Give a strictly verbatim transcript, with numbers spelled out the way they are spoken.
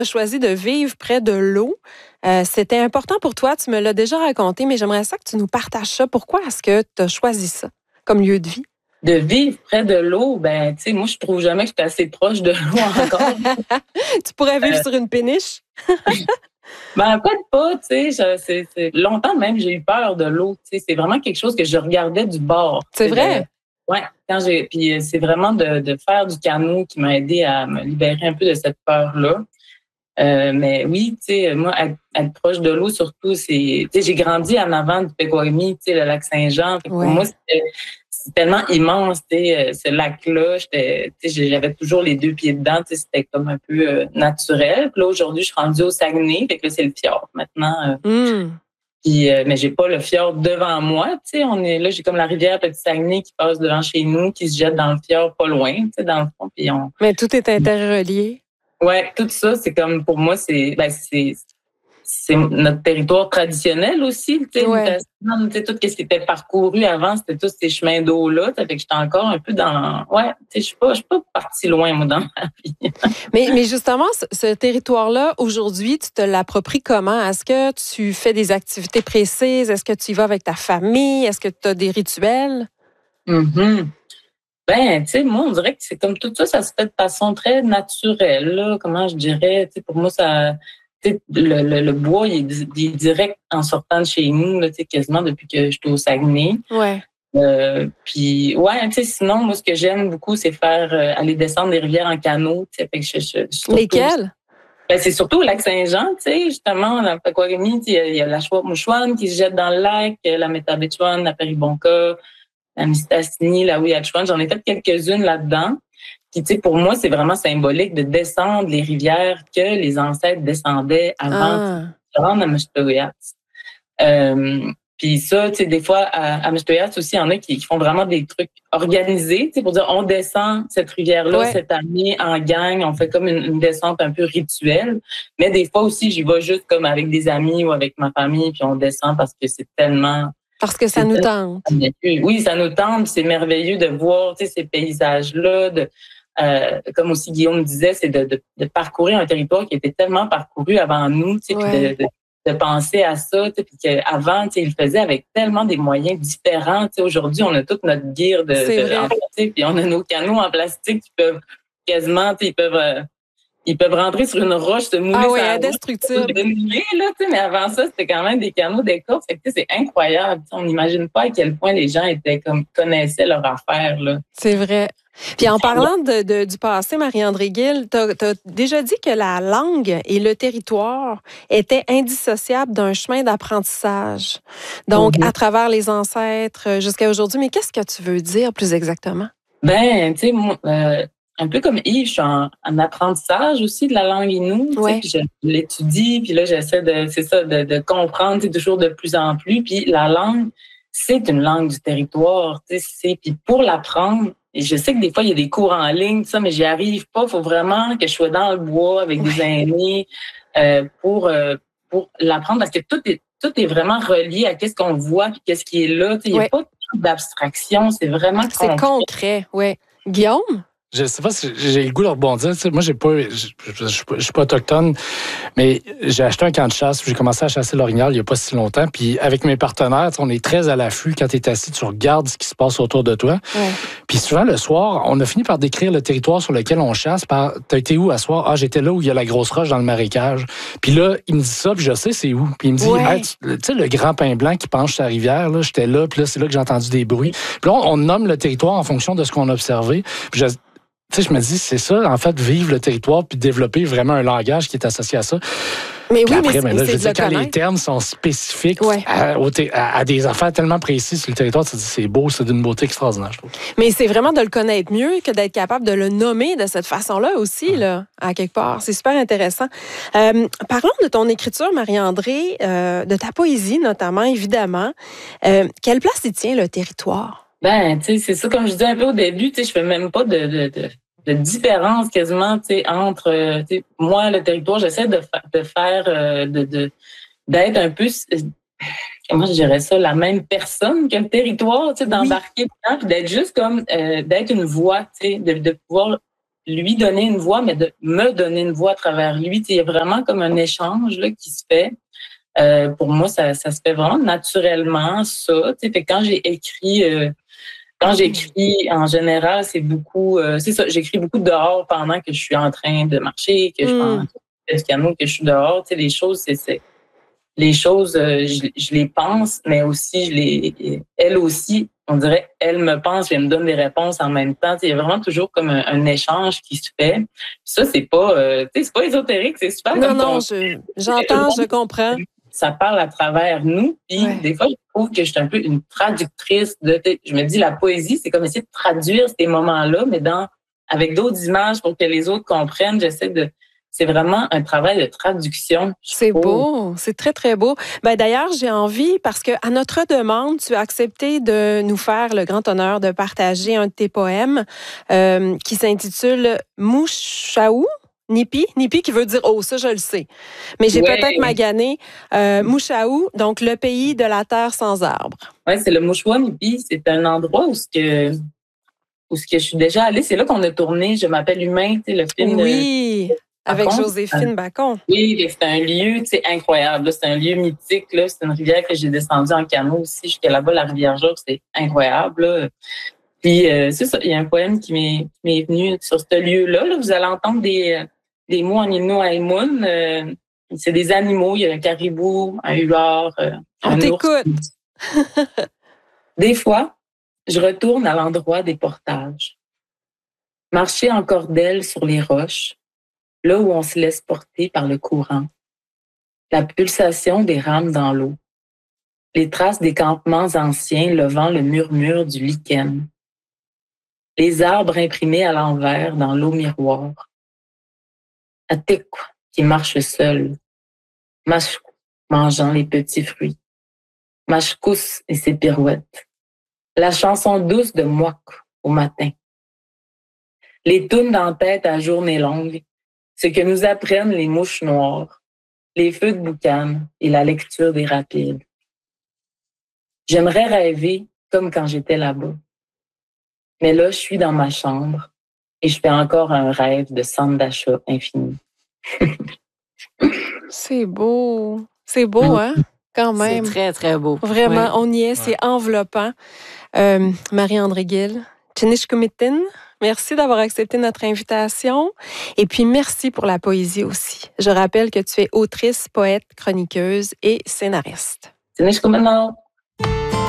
Tu as choisi de vivre près de l'eau. Euh, c'était important pour toi, tu me l'as déjà raconté, mais j'aimerais ça que tu nous partages ça. Pourquoi est-ce que tu as choisi ça comme lieu de vie? De vivre près de l'eau, ben, tu sais, moi, je trouve jamais que je suis assez proche de l'eau encore. Tu pourrais vivre Euh, sur une péniche? ben, peut-être pas, tu sais. je- c'est- c'est- Longtemps même, j'ai eu peur de l'eau. Tu sais, c'est vraiment quelque chose que je regardais du bord. C'est tu sais, de- vrai? Ouais, quand j'ai. Puis euh, c'est vraiment de, de faire du canot qui m'a aidé à me libérer un peu de cette peur-là. Euh, mais oui, tu sais, moi, être, être proche de l'eau, surtout, c'est. Tu sais, j'ai grandi en avant du Pequawami, tu sais, le lac Saint-Jean. Fait que pour moi, Ouais. c'était c'est tellement immense, tu sais, euh, ce lac-là. J'étais, tu sais, j'avais toujours les deux pieds dedans, tu sais, c'était comme un peu euh, naturel. Puis là, aujourd'hui, je suis rendue au Saguenay, fait que là, c'est le fjord maintenant. euh, Hmm. puis, euh, mais j'ai pas le fjord devant moi, tu sais. On est là, j'ai comme la rivière Petit Saguenay qui passe devant chez nous, qui se jette dans le fjord pas loin, tu sais, dans le fond. Puis on, Mais tout est interrelié. ouais, tout ça, c'est comme pour moi, c'est, ben, c'est, c'est notre territoire traditionnel aussi, tu sais. Ouais. Mutasman, tu sais, tout ce qui était parcouru avant, c'était tous ces chemins d'eau-là. Ça fait que j'étais encore un peu dans, ouais, tu sais, je suis pas, je suis pas partie loin, moi, dans ma vie. Mais, mais justement, ce, ce territoire-là, aujourd'hui, tu te l'appropries comment? Est-ce que tu fais des activités précises? Est-ce que tu y vas avec ta famille? Est-ce que tu as des rituels? Mhm. Ben, tu sais, moi, on dirait que c'est comme tout ça, ça se fait de façon très naturelle, là. Comment je dirais, tu sais, pour moi, ça, tu sais, le, le, le bois, il est, di- il est direct en sortant de chez nous, là, tu sais, quasiment depuis que je suis au Saguenay. Ouais. Euh, puis, ouais, tu sais, sinon, moi, ce que j'aime beaucoup, c'est faire, euh, aller descendre des rivières en canot, tu sais, fait que je, je, je- surtout, Lesquels? ben, c'est surtout au lac Saint-Jean, tu sais, justement, dans le Pequawami, tu sais, il y a, il y a la Chouette-Mouchouane qui se jette dans le lac, la Métabetchouane, la Péribonka, la Mistassini, la Ouiachiouane. J'en ai fait quelques-unes là-dedans. Puis, tu sais, pour moi, c'est vraiment symbolique de descendre les rivières que les ancêtres descendaient avant de Ah. se rendre à Meshtoyats. Euh, puis ça, tu sais, des fois, à, à Meshtoyats aussi, il y en a qui, qui font vraiment des trucs organisés, tu sais, pour dire, on descend cette rivière-là Ouais. cette année en gang, on fait comme une, une descente un peu rituelle. Mais des fois aussi, j'y vais juste comme avec des amis ou avec ma famille, puis on descend parce que c'est tellement Parce que ça c'est nous tellement tente. merveilleux. Oui, ça nous tente, c'est merveilleux de voir, tu sais, ces paysages-là. De, euh, comme aussi Guillaume disait, c'est de, de, de parcourir un territoire qui était tellement parcouru avant nous, tu sais, puis Ouais. de, de, de penser à ça, tu sais, puis qu'avant, tu sais, ils le faisaient avec tellement des moyens différents. Tu sais, aujourd'hui, on a toute notre gear de, C'est de vrai. en plastique, puis on a nos canots en plastique qui peuvent quasiment, tu sais, ils peuvent euh, ils peuvent rentrer sur une roche, se mouler Ah sur oui, la roche, indestructible. dénouer, là, tu sais, mais avant ça, c'était quand même des canaux d'écorce. Fait que, tu sais, c'est incroyable. Tu sais, on n'imagine pas à quel point les gens étaient comme connaissaient leur affaire, là. C'est vrai. Puis en parlant de, de- du passé, Marie-André Gill, tu as déjà dit que la langue et le territoire étaient indissociables d'un chemin d'apprentissage. Donc, Mhm. à travers les ancêtres jusqu'à aujourd'hui. Mais qu'est-ce que tu veux dire plus exactement? Ben, tu sais, moi, euh, un peu comme Yves, je suis en, en apprentissage aussi de la langue Innu, tu sais, Ouais. puis je l'étudie, puis là, j'essaie de, c'est ça, de, de comprendre, tu sais, toujours de plus en plus. Puis la langue, c'est une langue du territoire, tu sais, c'est, puis pour l'apprendre, et je sais que des fois, il y a des cours en ligne, tout ça, mais j'y arrive pas. Il faut vraiment que je sois dans le bois avec des Ouais. aînés euh, pour, euh, pour l'apprendre, parce que tout est, tout est vraiment relié à qu'est-ce qu'on voit, puis qu'est-ce qui est là. Tu sais, il n'y a Ouais. pas d'abstraction, c'est vraiment C'est concret. concret, oui. Guillaume? Je sais pas si j'ai le goût de rebondir. Tu sais, moi, j'ai pas, je, je, je, suis pas- je suis pas autochtone, mais j'ai acheté un camp de chasse. J'ai commencé à chasser l'orignal il y a pas si longtemps. Puis avec mes partenaires, tu sais, on est très à l'affût. Quand tu es assis, tu regardes ce qui se passe autour de toi. Ouais. Puis souvent, le soir, on a fini par décrire le territoire sur lequel on chasse par « T'as été où à soir? »« Ah, j'étais là où il y a la grosse roche dans le marécage. » Puis là, il me dit ça, puis je sais c'est où. Puis il me dit Ouais. hey, « Tu tu sais, le grand pain blanc qui penche sur la rivière, là, j'étais là, puis là, c'est là que j'ai entendu des bruits. » Puis là, on, on nomme le territoire en fonction de ce qu'on a observé. Puis je, tu sais, je me dis, c'est ça, en fait, vivre le territoire puis développer vraiment un langage qui est associé à ça. Mais Puis oui, après, mais ben là, je c'est veux de dire, le quand les connaître. termes sont spécifiques Ouais. à, au ter- à- à des affaires tellement précises sur le territoire, tu te dis, c'est beau, c'est d'une beauté extraordinaire, je trouve. Mais c'est vraiment de le connaître mieux que d'être capable de le nommer de cette façon-là aussi, là, à quelque part. C'est super intéressant. Euh, parlons de ton écriture, Marie-André, euh, de ta poésie notamment, évidemment. Euh, quelle place y tient le territoire? Ben, tu sais, c'est ça, comme je disais un peu au début, tu sais, je fais même pas de, de, de, de différence quasiment, tu sais, entre, euh, tu sais, moi, le territoire, j'essaie de, fa- de faire, euh, de, de, d'être un peu, euh, comment je dirais ça, la même personne que le territoire, tu sais, Oui. d'embarquer dedans, puis d'être juste comme, euh, d'être une voix, tu sais, de, de pouvoir lui donner une voix, mais de me donner une voix à travers lui. Il y a vraiment comme un échange là, qui se fait. Euh, pour moi, ça, ça se fait vraiment naturellement, ça. Fait que quand j'ai écrit, euh, quand j'écris, en général, c'est beaucoup, euh, c'est ça, j'écris beaucoup dehors pendant que je suis en train de marcher, que je Mm. fais du piano, que je suis dehors. Les choses, c'est, c'est les choses, euh, je, je les pense, mais aussi, je les, elle aussi, on dirait, elle me pense et elle me donne des réponses en même temps. Il y a vraiment toujours comme un, un échange qui se fait. Ça, c'est pas, euh, c'est pas ésotérique, c'est super. Non, comme non, ton- je, j'entends, je comprends. Ça parle à travers nous. Puis Ouais. des fois, je trouve que je suis un peu une traductrice de. Je me dis, la poésie, c'est comme essayer de traduire ces moments-là, mais dans avec d'autres images pour que les autres comprennent. J'essaie de. C'est vraiment un travail de traduction. C'est beau, c'est très, très beau. Ben, d'ailleurs, j'ai envie, parce que à notre demande, tu as accepté de nous faire le grand honneur de partager un de tes poèmes euh, qui s'intitule Mouchaou. Nipi, Nipi qui veut dire oh, ça je le sais. Mais j'ai Ouais. peut-être magané euh, Mouchaou, donc le pays de la terre sans arbres. Oui, c'est le Mouchouanipi. C'est un endroit où ce que où ce que je suis déjà allée. C'est là qu'on a tourné Je m'appelle Humain, tu sais, le film. Oui, de... avec Bacon. Joséphine Bacon. Oui, c'est un lieu, c'est incroyable. là. C'est un lieu mythique. Là. C'est une rivière que j'ai descendue en canot aussi jusqu'à là-bas, la rivière Jaune. C'est incroyable. Là. Puis euh, c'est ça. Il y a un poème qui m'est, qui m'est venu sur ce lieu-là. Là. Vous allez entendre des des mots en Innu-Aïmoun. Euh, c'est des animaux. Il y a un caribou, un huard, euh, On un t'écoute. ours. Des fois, je retourne à l'endroit des portages. Marcher en cordelle sur les roches, là où on se laisse porter par le courant. La pulsation des rames dans l'eau. Les traces des campements anciens levant le murmure du lichen. Les arbres imprimés à l'envers dans l'eau miroir. Ateku qui marche seul. Mashkou mangeant les petits fruits. Mashkous et ses pirouettes. La chanson douce de Mouak au matin. Les tounes dans tête à journée longue, ce que nous apprennent les mouches noires, les feux de boucan et la lecture des rapides. J'aimerais rêver comme quand j'étais là-bas. Mais là, je suis dans ma chambre et je fais encore un rêve de centre d'achat infini. C'est beau. C'est beau, hein? Quand même. C'est très, très beau. Vraiment, Ouais. on y est, c'est enveloppant. Euh, Marie-André Gill, Tchinishkumitin, merci d'avoir accepté notre invitation. Et puis, merci pour la poésie aussi. Je rappelle que tu es autrice, poète, chroniqueuse et scénariste. C'est